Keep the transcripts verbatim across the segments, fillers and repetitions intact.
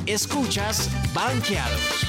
Escuchas Banqueados.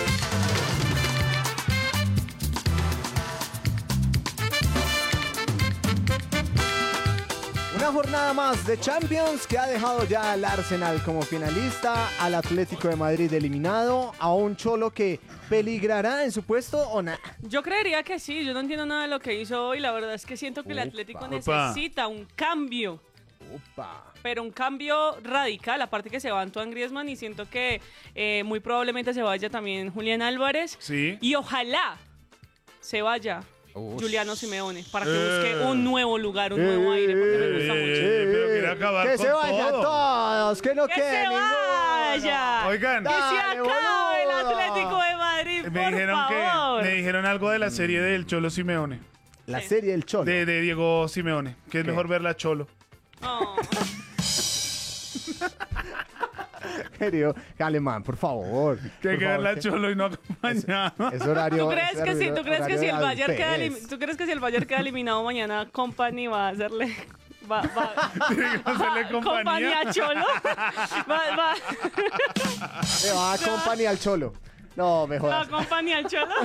Una jornada más de Champions que ha dejado ya al Arsenal como finalista, al Atlético de Madrid eliminado, a un Cholo que peligrará en su puesto o nada. Yo creería que sí, yo no entiendo nada de lo que hizo hoy, la verdad es que siento que el Upa. Atlético Upa. necesita un cambio. Opa. Pero un cambio radical, aparte que se va Antoine Griezmann y siento que eh, muy probablemente se vaya también Julián Álvarez. Sí. Y ojalá se vaya Ush. Juliano Simeone para que Eh. busque un nuevo lugar, un nuevo aire, porque me gusta mucho. Eh, pero quiere acabar que con se vayan todo. todos, que no ¡Que quede se ninguno. vaya! Oigan. ¡Que se Dale, acabe el boludo. Atlético de Madrid, Me por dijeron favor! que me dijeron algo de la serie del Cholo Simeone, La Sí. serie del Cholo. de, de Diego Simeone, que es ¿Qué? mejor verla Cholo. Oh. Serio, Alemán, por favor. Que hay por que favor, verla que- Cholo y no acompañado. Es horario. ¿Tú crees es que si, horario- tú crees que horario si el de Bayern queda Alfés. elim- tú crees que si el Bayern queda eliminado mañana, Company va a hacerle va va Tiene que hacerle compañía. a Cholo? Va va Le va a acompañar al Cholo. No, me va jodas. Company al Cholo.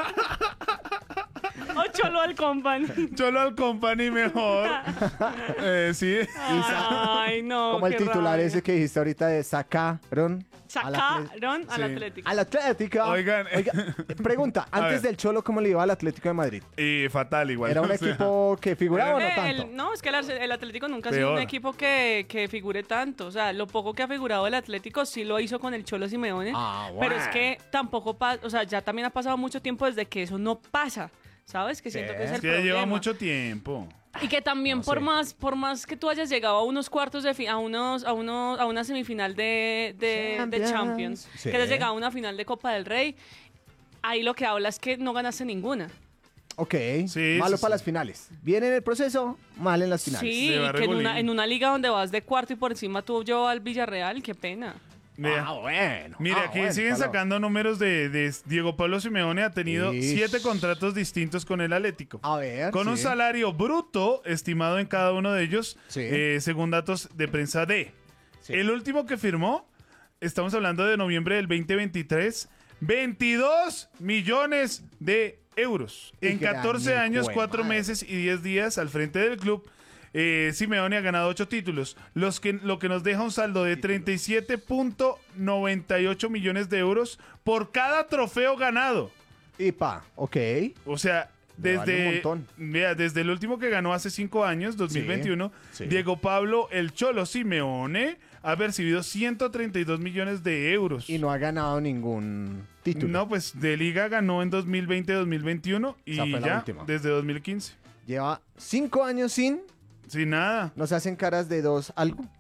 O Cholo al Company. Cholo al company mejor. Eh, sí. Ay, no. Como el qué titular rabia. ese que dijiste ahorita de sacaron. Sacaron al Sí. Atlético. Al Atlético. Oigan. Oiga, pregunta, A antes ver. del Cholo, ¿cómo le iba al Atlético de Madrid? Y fatal igual. ¿Era un o sea, equipo que figuraba o no Eh, tanto? el- no, es que el, Arce- el Atlético nunca ha sido un Peor. equipo que, que figure tanto. O sea, lo poco que ha figurado el Atlético sí lo hizo con el Cholo Simeone. Ah, Pero bueno. es que tampoco pasa, o sea, ya también ha pasado mucho tiempo desde que eso no pasa. ¿Sabes? Que siento Sí. que es el Es que problema. lleva mucho tiempo. Y que también No por sé. más por más que tú hayas llegado a unos cuartos de fi- a unos a unos a una semifinal de de de Champions. Champions, Sí. que hayas llegado a una final de Copa del Rey, ahí lo que habla es que no ganaste ninguna. Ok, Sí, malo sí, para sí. las finales. Bien en el proceso, mal en las finales. Sí, Se va y que en regulín. una en una liga donde vas de cuarto y por encima tú llevas al Villarreal, qué pena. Mira. Ah, bueno. Mire, Ah, aquí bueno, siguen palo. sacando números de, de Diego Pablo Simeone. Ha tenido Ish. siete contratos distintos con el Atlético. A ver. Con un sí. salario bruto estimado en cada uno de ellos, Sí. eh, según datos de prensa D. Sí. El último que firmó, estamos hablando de noviembre del veinte veintitrés, veintidós millones de euros. Y En gran catorce hijo años, de cuatro madre. meses y diez días al frente del club. Eh, Simeone ha ganado ocho títulos, los que, lo que nos deja un saldo de treinta y siete punto noventa y ocho millones de euros por cada trofeo ganado. Y pa, ok. O sea, Le vale un desde, montón. vea, desde el último que ganó hace cinco años, dos mil veintiuno, sí. Diego Pablo El Cholo Simeone ha percibido ciento treinta y dos millones de euros. Y no ha ganado ningún título. No, pues de liga ganó en dos mil veinte dos mil veintiuno y Esa fue la ya última. desde dos mil quince. Lleva cinco años sin. Sin nada. Nos hacen caras de dos algo.